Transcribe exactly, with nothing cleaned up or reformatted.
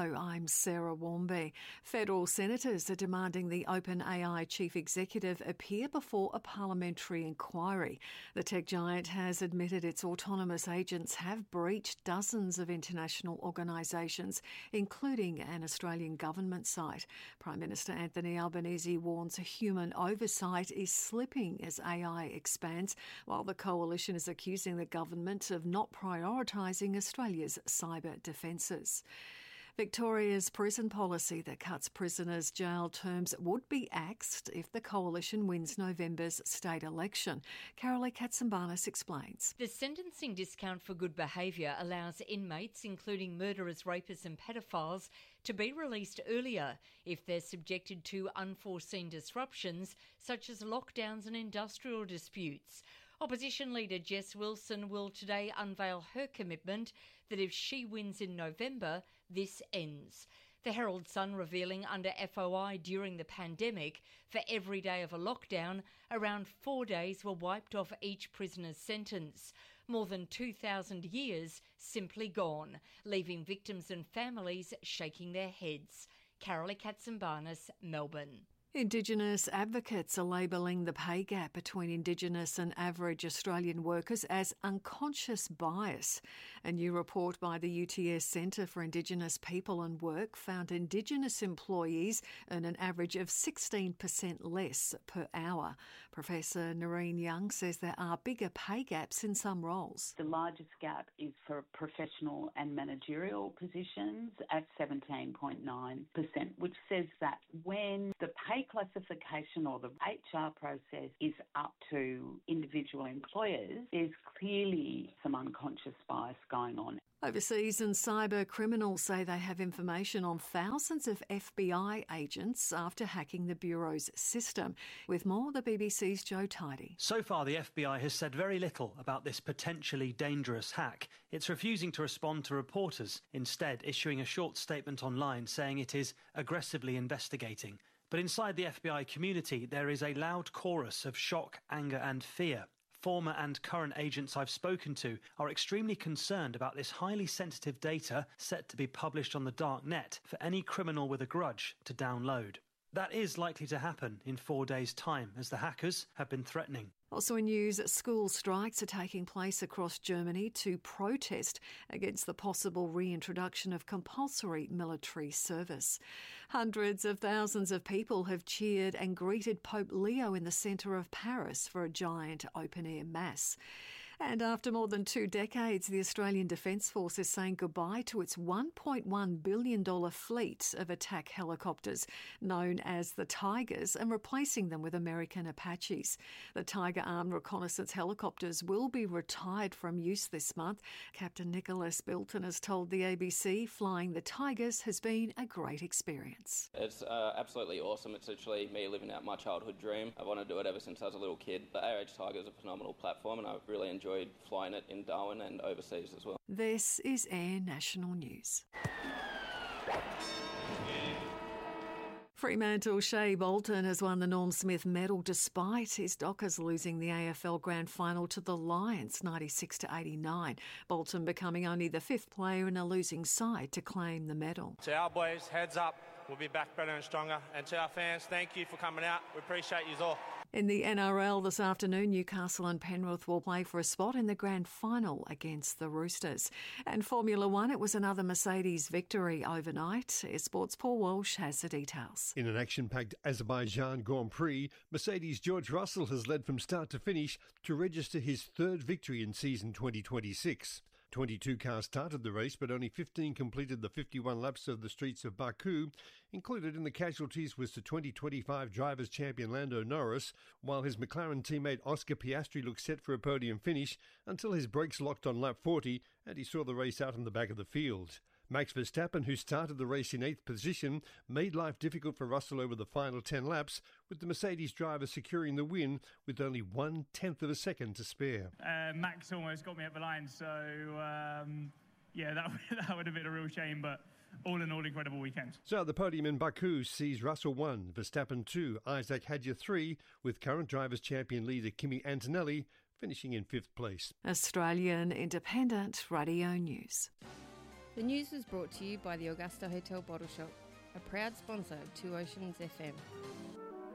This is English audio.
Hello, I'm Sarah Warmby. Federal senators are demanding the OpenAI chief executive appear before a parliamentary inquiry. The tech giant has admitted its autonomous agents have breached dozens of international organisations, including an Australian government site. Prime Minister Anthony Albanese warns human oversight is slipping as A I expands, while the coalition is accusing the government of not prioritising Australia's cyber defences. Victoria's prison policy that cuts prisoners' jail terms would be axed if the coalition wins November's state election. Carolee Katsimbanis explains. The sentencing discount for good behaviour allows inmates, including murderers, rapists and pedophiles, to be released earlier if they're subjected to unforeseen disruptions such as lockdowns and industrial disputes. Opposition leader Jess Wilson will today unveil her commitment that if she wins in November, this ends. The Herald Sun revealing under F O I during the pandemic, for every day of a lockdown, around four days were wiped off each prisoner's sentence. More than two thousand years simply gone, leaving victims and families shaking their heads. Carolee Katsimbanis, Melbourne. Indigenous advocates are labelling the pay gap between Indigenous and average Australian workers as unconscious bias. A new report by the U T S Centre for Indigenous People and Work found Indigenous employees earn an average of sixteen percent less per hour. Professor Noreen Young says there are bigger pay gaps in some roles. The largest gap is for professional and managerial positions at seventeen point nine percent, which says that when the pay classification or the H R process is up to individual employers, there's clearly some unconscious bias going on. Overseas and cyber criminals say they have information on thousands of F B I agents after hacking the Bureau's system. With more, the B B C's Joe Tidy. So far, the F B I has said very little about this potentially dangerous hack. It's refusing to respond to reporters, instead issuing a short statement online saying it is aggressively investigating. But inside the F B I community, there is a loud chorus of shock, anger and fear. Former and current agents I've spoken to are extremely concerned about this highly sensitive data set to be published on the dark net for any criminal with a grudge to download. That is likely to happen in four days' time, as the hackers have been threatening. Also in news, school strikes are taking place across Germany to protest against the possible reintroduction of compulsory military service. Hundreds of thousands of people have cheered and greeted Pope Leo in the centre of Paris for a giant open-air mass. And after more than two decades, the Australian Defence Force is saying goodbye to its one point one billion dollars fleet of attack helicopters, known as the Tigers, and replacing them with American Apaches. The Tiger armed reconnaissance helicopters will be retired from use this month. Captain Nicholas Bilton has told the A B C flying the Tigers has been a great experience. It's uh, absolutely awesome. It's literally me living out my childhood dream. I've wanted to do it ever since I was a little kid. The A H Tiger is a phenomenal platform and I've really enjoyed flying it in Darwin and overseas as well. This is Air National News. Fremantle Shea Bolton has won the Norm Smith medal despite his Dockers losing the A F L Grand Final to the Lions ninety-six to eighty-nine. Bolton becoming only the fifth player in a losing side to claim the medal. To our boys, heads up, we'll be back better and stronger. And to our fans, thank you for coming out. We appreciate you all. In the N R L this afternoon, Newcastle and Penrith will play for a spot in the grand final against the Roosters. And Formula One, it was another Mercedes victory overnight. Air Sports' Paul Walsh has the details. In an action-packed Azerbaijan Grand Prix, Mercedes' George Russell has led from start to finish to register his third victory in season twenty twenty-six. twenty-two cars started the race, but only fifteen completed the fifty-one laps of the streets of Baku. Included in the casualties was the twenty twenty-five Drivers' Champion Lando Norris, while his McLaren teammate Oscar Piastri looked set for a podium finish until his brakes locked on lap forty and he saw the race out in the back of the field. Max Verstappen, who started the race in eighth position, made life difficult for Russell over the final ten laps, with the Mercedes driver securing the win with only one-tenth of a second to spare. Uh, Max almost got me at the line, so um, yeah, that, that would have been a real shame, but all in all, incredible weekend. So the podium in Baku sees Russell one, Verstappen two, Isaac Hadjar three, with current Drivers' Champion leader Kimi Antonelli finishing in fifth place. Australian Independent Radio News. The news was brought to you by the Augusta Hotel Bottle Shop, a proud sponsor of Two Oceans F M.